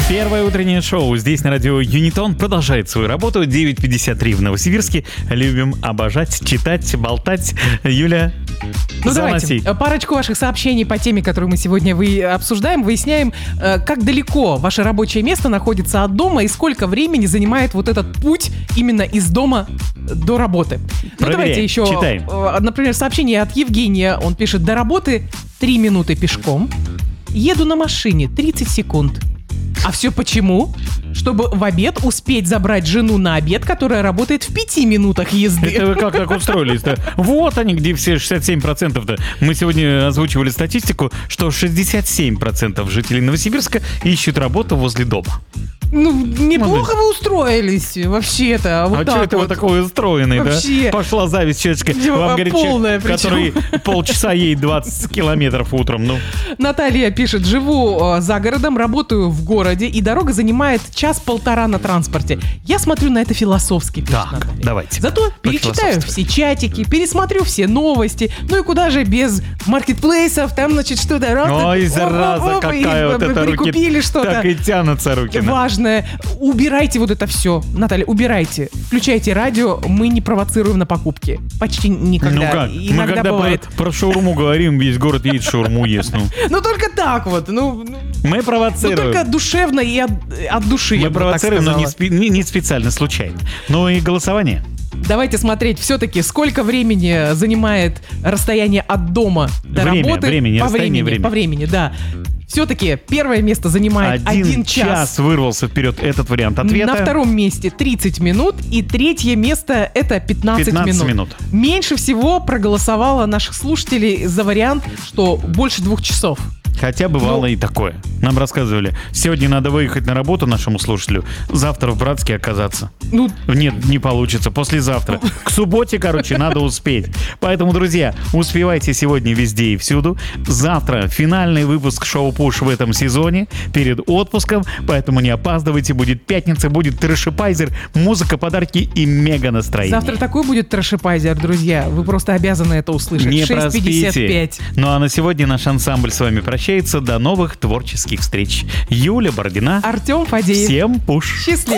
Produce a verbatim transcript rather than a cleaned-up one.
Первое утреннее шоу здесь на радио Юнитон продолжает свою работу. девять пятьдесят три в Новосибирске. Любим обожать, читать, болтать. Юля, Ну заноси. давайте, парочку ваших сообщений по теме, которую мы сегодня вы обсуждаем, выясняем, э, как далеко ваше рабочее место находится от дома и сколько времени занимает вот этот путь именно из дома до работы. Ну Проверяем, давайте еще, читаем. э, например, сообщение от Евгения. Он пишет: до работы три минуты пешком, еду на машине тридцать секунд. А все почему? Чтобы в обед успеть забрать жену на обед, которая работает в пяти минутах езды. Это вы как так устроились-то? Вот они, где все шестьдесят семь процентов-то. Мы сегодня озвучивали статистику, что шестьдесят семь процентов жителей Новосибирска ищут работу возле дома. Ну, неплохо вы устроились вообще-то. Вот а так что это вот. вы такой устроенный, Вообще. да? Пошла зависть, человечка. Причем Вам говорит человек, полная причем. который полчаса едет двадцать километров утром. Ну, Наталья пишет: живу э, за городом, работаю в городе, и дорога занимает час-полтора на транспорте. Я смотрю на это философски, пишет так, Наталья. давайте. Зато перечитаю все чатики, пересмотрю все новости. Ну и куда же без маркетплейсов, там, значит, что-то... раз, Ой, оп, зараза, оп, оп, какая и вот эта руки. прикупили что-то. Так и тянутся руки. на- Важное. Убирайте вот это все. Наталья, убирайте. Включайте радио. Мы не провоцируем на покупки. Почти никогда. Ну как? Иногда Мы когда бывает. про, про шаурму говорим, весь город едет шаурму ест. Ну. Ну только так вот. Ну, ну, Мы ну, провоцируем. только душевно и от, от души. я Мы бы так провоцируем, но не, сказала. спе- не- не специально, случайно. Ну и голосование. Давайте смотреть все-таки, сколько времени занимает расстояние от дома до Время, работы. время, не по расстояние, времени, время. по времени, да. Все-таки первое место занимает Один, один час. час. вырвался вперед этот вариант ответа. На втором месте тридцать минут, и третье место это пятнадцать, пятнадцать минут. минут. Меньше всего проголосовало наших слушателей за вариант, что больше двух часов. Хотя бывало Ну. и такое. Нам рассказывали, сегодня надо выехать на работу нашему слушателю, завтра в Братске оказаться. Ну, Нет, не получится, послезавтра. К субботе, короче, надо успеть. Поэтому, друзья, успевайте сегодня везде и всюду. Завтра финальный выпуск шоу «Пуш» в этом сезоне, перед отпуском, поэтому не опаздывайте. Будет пятница, будет трэшипайзер, музыка, подарки и мега настроение. завтра такой будет трэшипайзер, друзья. Вы просто обязаны это услышать. Не шесть пятьдесят пять. проспите. Ну а на сегодня наш ансамбль с вами прощается. До новых творческих встреч. Юля Бородина. Артем Фадеев. Всем пуш. Счастливо.